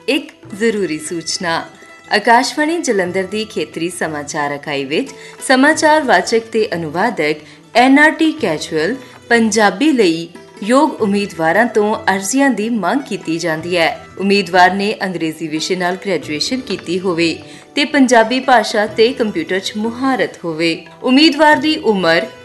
ਇੱਕ ਜ਼ਰੂਰੀ ਸੂਚਨਾ। ਆਕਾਸ਼ਵਾਣੀ ਜਲੰਧਰ ਦੀ ਖੇਤਰੀ ਸਮਾਚਾਰ ਇਕਾਈ ਵਿੱਚ ਸਮਾਚਾਰ ਵਾਚਕ ਤੇ ਅਨੁਵਾਦਕ NRT ਕੈਜੂਅਲ ਪੰਜਾਬੀ ਲਈ ਯੋਗ ਉਮੀਦਵਾਰਾਂ ਤੋਂ ਅਰਜ਼ੀਆਂ ਦੀ ਮੰਗ ਕੀਤੀ ਜਾਂਦੀ ਹੈ। ਉਮੀਦਵਾਰ ਨੇ ਅੰਗਰੇਜ਼ੀ ਵਿਸ਼ੇ ਨਾਲ ਗ੍ਰੈਜੂਏਸ਼ਨ ਕੀਤੀ ਹੋਵੇ ਤੇ ਪੰਜਾਬੀ ਭਾਸ਼ਾ ਤੇ ਕੰਪਿਊਟਰ 'ਚ ਮੁਹਾਰਤ ਹੋਵੇ। ਉਮੀਦਵਾਰ ਦੀ ਉਮਰ